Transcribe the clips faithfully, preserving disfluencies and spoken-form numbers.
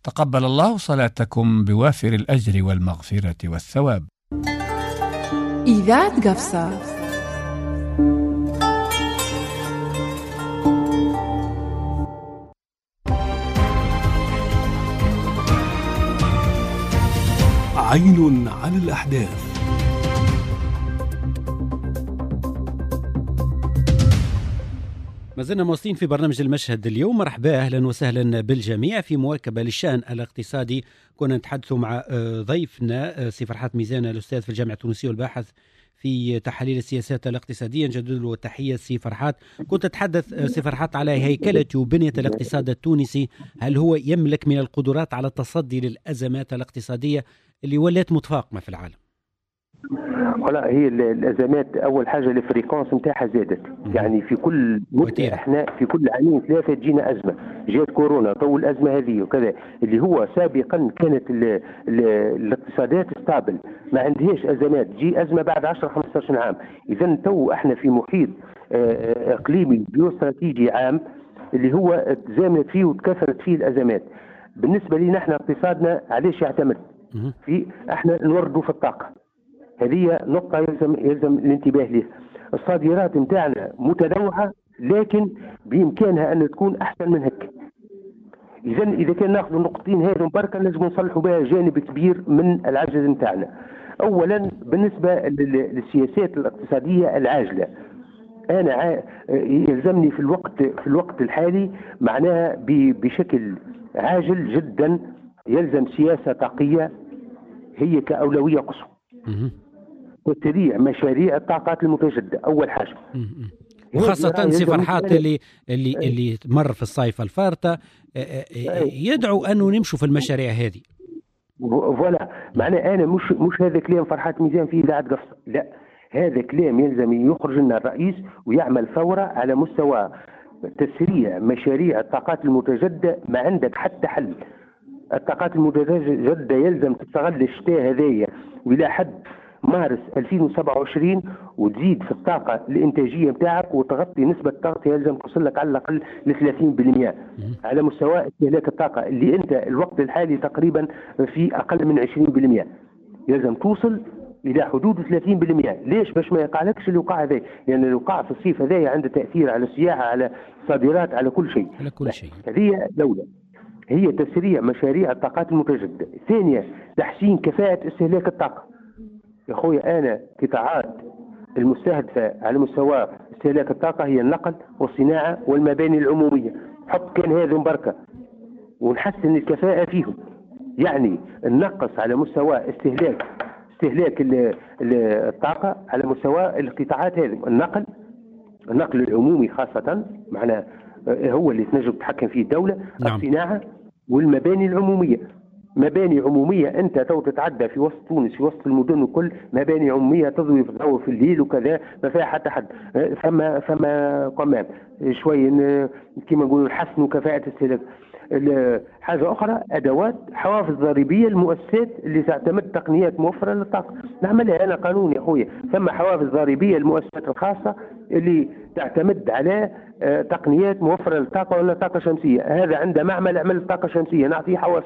تقبل الله صلاتكم بوافر الأجر والمغفرة والثواب. إذاعة قفصة. عين على الأحداث. ما زلنا مواصلين في برنامج المشهد اليوم. مرحبا، أهلا وسهلا بالجميع في مواكبة للشأن الاقتصادي. كنا نتحدث مع ضيفنا سي فرحات ميزان، الأستاذ في الجامعة التونسية والباحث في تحاليل السياسات الاقتصادية. نجدد له التحية سي فرحات. كنت أتحدث سي فرحات على هيكلة وبنية الاقتصاد التونسي، هل هو يملك من القدرات على التصدي للأزمات الاقتصادية اللي ولات متفاقمة في العالم؟ ولا هي الازمات اول حاجه الفريكونس نتاعها زادت، يعني في كل مده احنا في كل عامين ثلاثه تجينا ازمه، جات كورونا تو الازمه هذه وكذا، اللي هو سابقا كانت ال ال الاقتصادات ستابل ما عندهاش ازمات، تجي ازمه بعد عشرة خمسة عشر عام. اذا تو احنا في محيط اقليمي جيوستراتيجي عام اللي هو تزامنت فيه وتكاثرت فيه الازمات. بالنسبه لنا احنا اقتصادنا علاش يعتمد؟ في احنا نوردوا في الطاقه، هذه نقطة يلزم يلزم الانتباه لها. الصادرات نتاعنا متنوعة لكن بإمكانها أن تكون أحسن من هيك. إذا إذا كان ناخذ النقطتين هذو بركة لازم نصلحوا بها جانب كبير من العجز نتاعنا. أولا بالنسبة للسياسات الاقتصادية العاجلة، أنا يلزمني في الوقت في الوقت الحالي معناها بشكل عاجل جدا يلزم سياسة طاقية هي كأولوية قصوى. وتسريع مشاريع الطاقات المتجددة أول حاجة، وخاصة سي فرحات اللي اللي اللي مر في الصيف الفارطة يدعو أنه نمشوا في المشاريع هذه. فوالا معناه أنا مش مش هذا كلام فرحات ميزان في إذاعة قفصة، لا هذا كلام يلزم يخرج لنا الرئيس ويعمل ثورة على مستوى تسريع مشاريع الطاقات المتجددة. ما عندك حتى حل. الطاقات المتجددة يلزم تستغل الشتاء هذايا وإلى حد مارس ألفين وسبعة وعشرين وتزيد في الطاقة الإنتاجية نتاعك وتغطي نسبة الطاقة يلزم توصل لك على الأقل ل ثلاثين بالمئة على مستوى استهلاك الطاقة اللي أنت الوقت الحالي تقريبا في أقل من عشرين بالمئة. يلزم توصل إلى حدود ثلاثين بالمئة. ليش؟ باش ما يقعلكش اللي وقع هذا، لأن يعني اللي وقع في الصيف هذا عنده تأثير على السياحة على الصادرات على كل شيء. على كل شيء. هذه دولة هي تسريع مشاريع الطاقات المتجددة. ثانيا تحسين كفاءة استهلاك الطاقة. يا أخويا أنا قطاعات المستهدفة على مستوى استهلاك الطاقة هي النقل والصناعة والمباني العمومية. حط كان هذه مبركة ونحسن الكفاءة فيهم، يعني ننقص على مستوى استهلاك استهلاك الطاقة على مستوى القطاعات هذه. النقل النقل العمومي خاصة معناه هو اللي تنجم تتحكم فيه الدولة. نعم. الصناعة والمباني العمومية. مباني عمومية أنت تو تتعدى في وسط تونس في وسط المدن وكل مباني عمومية تضوي في الضوء في الليل وكذا ما فيها حتى حد. فما فما قمام شوي كما نقولوا نحسنوا كفاءة استهلاك. حاجة أخرى أدوات حوافز ضريبية المؤسسات اللي تعتمد تقنيات موفرة للطاقة نعملها. أنا قانون يا أخويا ثم حوافز ضريبية المؤسسات الخاصة اللي تعتمد على تقنيات موفرة للطاقة ولا طاقة شمسية. هذا عنده معمل عمل طاقة شمسية نعطيه حوافز.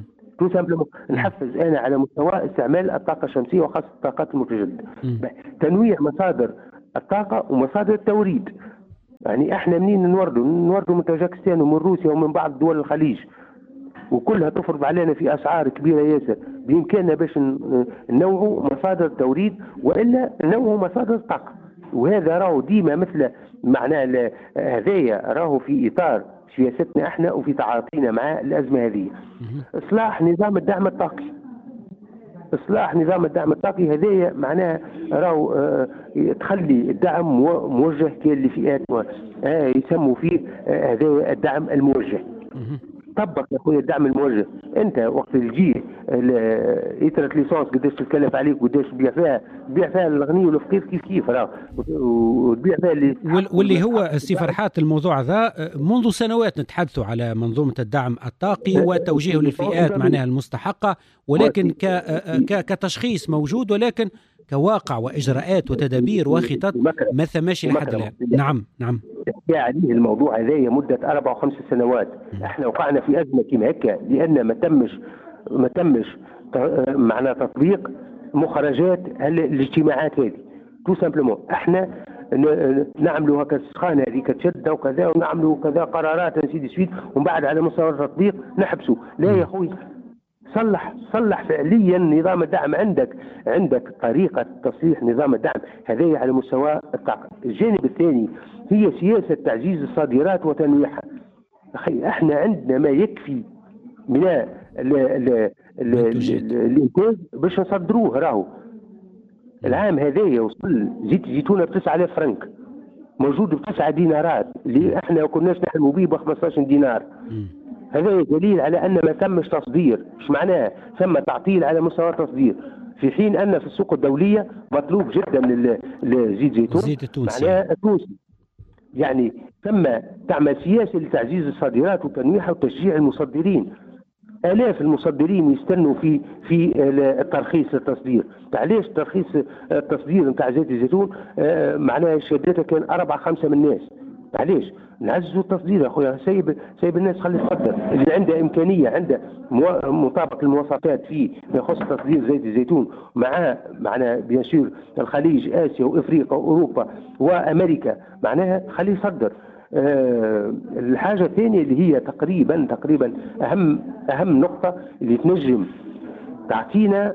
نحفز أنا على مستوى استعمال الطاقة الشمسية وخاصة الطاقات المتجددة. تنويع مصادر الطاقة ومصادر التوريد. يعني احنا منين نوردوا نوردوا من طاجكستان ومن روسيا ومن بعض دول الخليج وكلها تفرض علينا في أسعار كبيرة ياسر. بإمكاننا باش ننوعوا مصادر التوريد وإلا ننوعوا مصادر الطاقة. وهذا راهو ديما مثل معناه هذايا راهو في إطار سياستنا احنا وفي تعاطينا مع الأزمة هذه. إصلاح نظام الدعم الطاقي. إصلاح نظام الدعم الطاقي هذايا معناه راهو اه تخلي الدعم موجه لفئات اه يسموا فيه هذا اه الدعم الموجه. طبق يا اخويا الدعم الموجه. انت وقت الجي ايترت ليسونس قداش تتكلف عليك وقداش تبيع فيها تبيع فيها الغني والفقير كيف كيف راه وتبيع فيها اللي واللي هو سي فرحات الموضوع ذا منذ سنوات نتحدثوا على منظومه الدعم الطاقي وتوجيهه للفئات معناها المستحقه، ولكن ك كتشخيص موجود ولكن كواقع وإجراءات وتدابير وخطط ما ثماش لحد الآن. نعم نعم عليه الموضوع هذايا مدة أربع وخمس سنوات. احنا وقعنا في أزمة كما هكا لأن ما تمش ما تمش معنا تطبيق مخرجات الاجتماعات هذه. تو سامبلومون احنا نعملوا هكا السخانه هذيك تشدنا وكذا ونعملوا كذا قرارات نسيدي سويت ومن بعد على مستوى التطبيق نحبسوا. لا يا اخوي، صلح صلح فعليا نظام الدعم. عندك عندك طريقه تصليح نظام الدعم هذه على مستوى الطاقه. الجانب الثاني هي سياسه تعزيز الصادرات وتنويعها. اخي احنا عندنا ما يكفي من الانتاج باش نصدروه. راهو العام هذايا وصل زيت زيتونه ب تسعة آلاف فرنك موجود بتسعة دينارات اللي احنا ما كناش نحلموا به ب خمسطاش دينار. هذا دليل على ان ما تمش تصدير. ايش معناها؟ ثم تعطيل على مستوى التصدير، في حين ان في السوق الدوليه مطلوب جدا الزيت زيتون الزيت التونسي معناها التونسي. يعني ثم تعمل سياسه لتعزيز الصادرات وتنويعها وتشجيع المصدرين. آلاف المصدرين يستنوا في في الترخيص التصدير. علاش ترخيص التصدير نتاع زيت الزيتون آه معناها شهادتها كان أربعة خمسة من الناس. علاش؟ نعززوا التصدير يا خويا. سايب سايب الناس خلي تصدر. اللي عنده إمكانية عنده مطابق المواصفات في ما يخص تصدير زيت الزيتون مع معناها بيان سور الخليج آسيا وإفريقيا وأوروبا وأمريكا معناها خليه يصدر. أه الحاجة الثانية اللي هي تقريبا تقريبا أهم أهم نقطة اللي تنجم تعطينا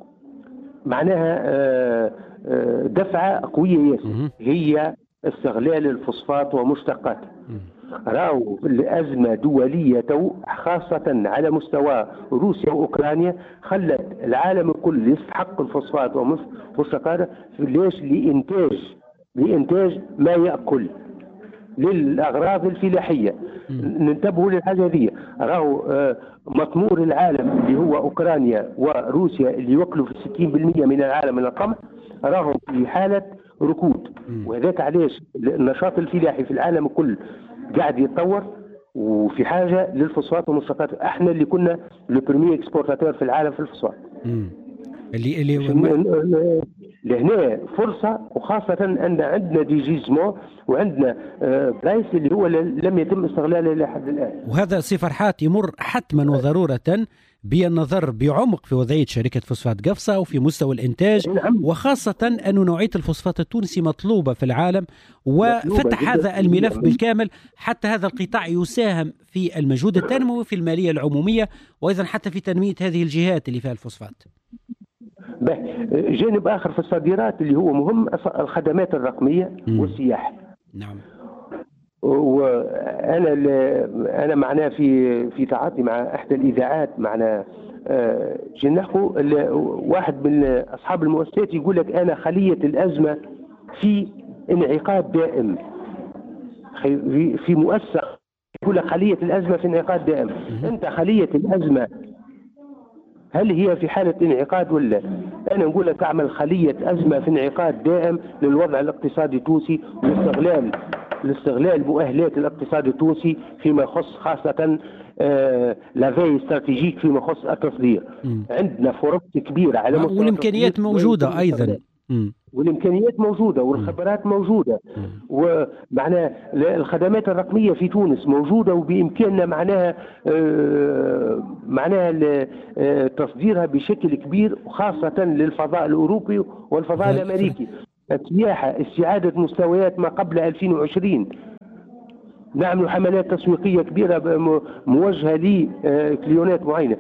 معناها أه أه دفعة قوية ياسر هي استغلال الفوسفات ومشتقاته. راهو الأزمة دولية تو خاصة على مستوى روسيا وأوكرانيا خلت العالم الكل يستحق الفوسفات ومشتقاته. ليش؟ لإنتاج لإنتاج ما يأكل للأغراض الفلاحية. ننتبهوا للحاجة هذه. راهو مطمور العالم اللي هو أوكرانيا وروسيا اللي يوكلوا في ستين بالمئة من العالم من القمح راهم في حالة ركود. وذاك علاش النشاط الفلاحي في العالم كله قاعد يتطور وفي حاجة للفوسفات والمشتقات. احنا اللي كنا لو بريمي اكسبورتاتور في العالم في الفوسفات. اللي اللي لهنا فرصة، وخاصة أن عندنا دي جيزمون وعندنا برايس اللي هو لم يتم استغلاله لحد الآن. وهذا سي فرحات يمر حتما وضرورة بالنظر بعمق في وضعية شركة فوسفات قفصة وفي مستوى الإنتاج، وخاصة أن نوعية الفوسفات التونسي مطلوبة في العالم، وفتح هذا الملف بالكامل حتى هذا القطاع يساهم في المجهود التنموي في المالية العمومية، وأيضا حتى في تنمية هذه الجهات اللي فيها الفوسفات. جانب آخر في الصادرات اللي هو مهم الخدمات الرقمية والسياحة. نعم. وأنا أنا معناه في في تعاطي مع إحدى الإذاعات معنا جنحكو واحد من أصحاب المؤسسات يقول لك أنا خلية الأزمة في انعقاد دائم. في مؤسسة يقول لك خلية الأزمة في انعقاد دائم. أنت خلية الأزمة هل هي في حالة انعقاد ولا؟ أنا نقول لك أعمل خلية أزمة في انعقاد دائم للوضع الاقتصادي التونسي والاستغلال الاستغلال مؤهلات الاقتصاد التونسي فيما يخص خاصة آه لافي استراتيجيك فيما يخص التصدير. م. عندنا فرص كبيرة على مستوى والإمكانيات موجودة أيضا. م. والإمكانيات موجودة والخبرات موجودة، ومعناها الخدمات الرقمية في تونس موجودة وبإمكاننا معناها آه معناها آه تصديرها بشكل كبير، وخاصة للفضاء الأوروبي والفضاء الأمريكي. السياحة استعادة مستويات ما قبل ألفين وعشرين. نعمل حملات تسويقية كبيرة موجهة لكليونات معينة.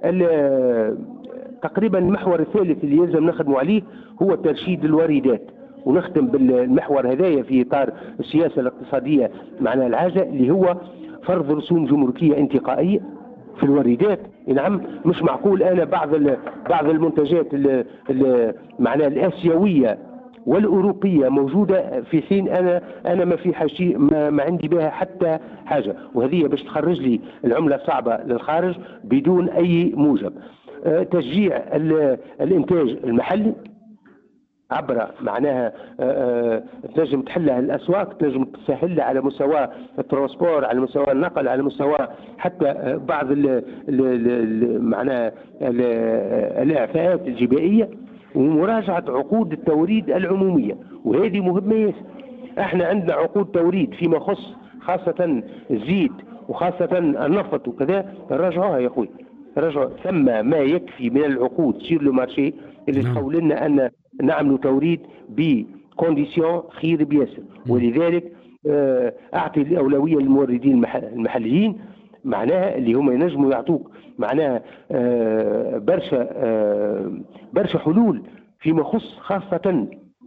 تقريبا المحور الثالث اللي يلزم نخدموا عليه هو ترشيد الواردات، ونختم بالمحور هذايا في إطار السياسة الاقتصادية معنا العاجة اللي هو فرض رسوم جمركية انتقائية في الواردات. نعم، مش معقول أنا بعض بعض المنتجات معناها الآسيوية والأوروبية موجودة في حين أنا أنا ما في حاجة ما, ما عندي بها حتى حاجة، وهذه باش تخرج لي العملة الصعبة للخارج بدون أي موجب. أه تشجيع الإنتاج المحلي عبر معناها أه تنجم تحلها الأسواق، تنجم تسهلها على مستوى الترانسبور، على مستوى النقل، على مستوى حتى بعض ال ال ال معناها الإعفاءات الجبائية. ومراجعة عقود التوريد العمومية، وهذه مهمة ياسر. احنا عندنا عقود توريد فيما يخص خاصة الزيت وخاصة النفط وكذا، راجعوها يا اخوي، راجعوا. ثم ما يكفي من العقود سير لو مارشي اللي تقول لنا ان نعملوا توريد بكونديسيون خير بياسر، ولذلك اعطي الاولويه للموردين المحليين، معناها اللي هم ينجموا يعطوك معناها برشا برشا حلول فيما يخص خاصه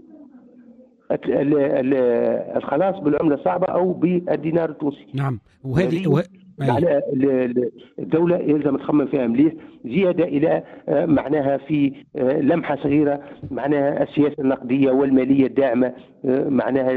الخلاص بالعمله الصعبه او بالدينار التونسي. نعم، وهذه وه... على الدولة يلزم تخمم فيها مليح، زيادة إلى معناها في لمحة صغيرة معناها السياسة النقدية والمالية الداعمة معناها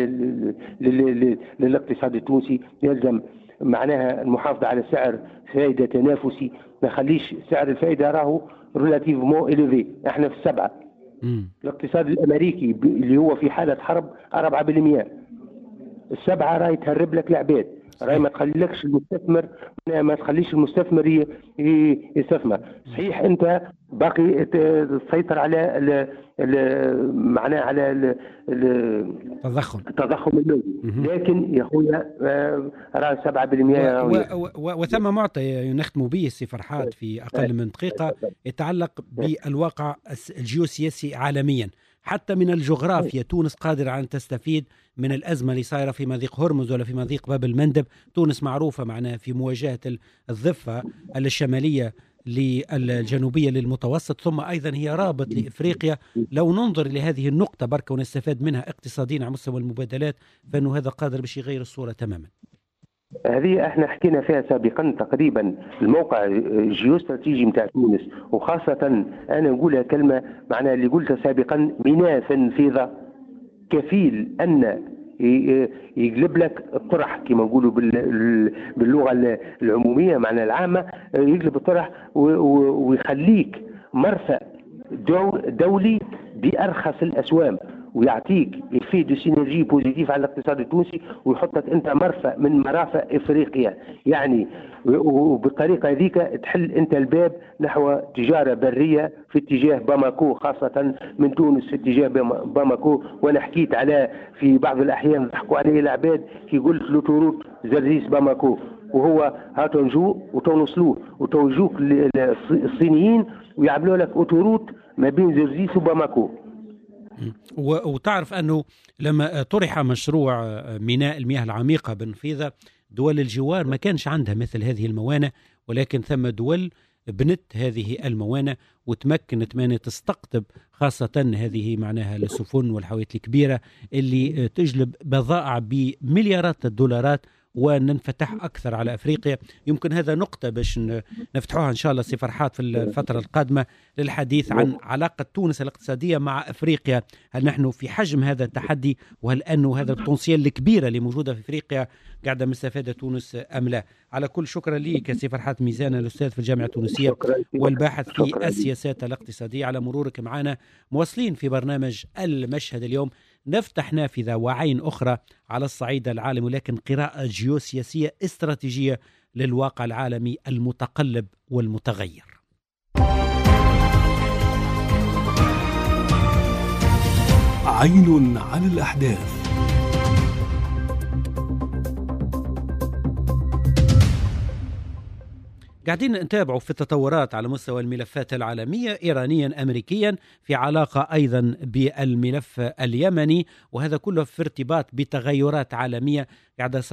للاقتصاد التونسي، يلزم معناها المحافظة على سعر فائدة تنافسي، ما خليش سعر الفائدة راهو ريلاتيفمون إليفي، احنا في السبعة. مم. الاقتصاد الأمريكي اللي هو في حالة حرب أربعة بالمئة، السبعة راهي تهرب لك العباد، راهي ما تخليلكش المستثمر، ما تخليش المستثمر يستثمر. صحيح انت باقي تسيطر على معناه على التضخم التضخم المالي، لكن يا خويا راه سبعة بالمئة. وثم معطى نختم به السي فرحات في اقل من دقيقه يتعلق بالواقع الجيوسياسي عالميا، حتى من الجغرافيا. تونس قادرة على أن تستفيد من الأزمة اللي صايرة في مضيق هرمز ولا في مضيق باب المندب. تونس معروفة معناها في مواجهة الضفة الشمالية للجنوبية للمتوسط، ثم أيضا هي رابط لإفريقيا. لو ننظر لهذه النقطة بركة ونستفاد منها اقتصاديا على مستوى المبادلات، فإنه هذا قادر باش يغير الصورة تماما. هذه احنا حكينا فيها سابقا تقريبا، الموقع الجيوستراتيجي متاع تونس، وخاصة انا نقولها كلمة معناها اللي قلتها سابقا، مناف فيضة كفيل ان يقلب لك الطرح كما نقولوا باللغة العمومية معناها العامة، يقلب الطرح ويخليك مرفأ دولي بأرخص الأسوام، ويعطيك إفيه دو سينرجي بوزيتيف على الاقتصاد التونسي، ويحطك أنت مرفأ من مرافق إفريقيا يعني، وبالطريقة هذيك تحل أنت الباب نحو تجارة برية في اتجاه باماكو، خاصة من تونس في اتجاه باماكو. وأنا حكيت على في بعض الأحيان ضحكوا عليه العباد كي قلت لوتوروت زرزيس باماكو، وهو هاتوا نجو وتونسلوه وتوجوك الصينيين ويعملوا لك اوتوروت ما بين زرزيس وباماكو. وتعرف أنه لما طرح مشروع ميناء المياه العميقة بنفيذة، دول الجوار ما كانش عندها مثل هذه الموانئ، ولكن ثم دول بنت هذه الموانئ وتمكنت من تستقطب خاصة هذه معناها السفن والحاويات الكبيرة اللي تجلب بضائع بمليارات الدولارات وننفتح أكثر على أفريقيا. يمكن هذا نقطة باش نفتحوها إن شاء الله سي فرحات في الفترة القادمة للحديث عن علاقة تونس الاقتصادية مع أفريقيا. هل نحن في حجم هذا التحدي، وهل أنه هذا البوتنسيال الكبيرة اللي موجودة في أفريقيا قاعدة مستفادة تونس أم لا؟ على كل شكرا لك سي فرحات ميزان، الأستاذ في الجامعة التونسية والباحث في السياسات الاقتصادية، على مرورك معنا. مواصلين في برنامج المشهد اليوم، نفتح نافذة وعين أخرى على الصعيد العالمي، ولكن قراءة جيوسياسية استراتيجية للواقع العالمي المتقلب والمتغير. عين على الأحداث. قاعدين نتابعوا في التطورات على مستوى الملفات العالمية، إيرانيا أمريكيا، في علاقة أيضا بالملف اليمني، وهذا كله في ارتباط بتغيرات عالمية قاعدة